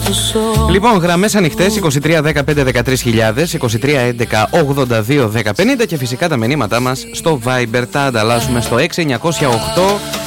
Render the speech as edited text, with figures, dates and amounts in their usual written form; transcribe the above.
Λοιπόν, γραμμές ανοιχτές 23 15 13.000, 23 11 82 10 50 και φυσικά τα μηνύματά μας στο Viber τα ανταλλάσσουμε στο 6908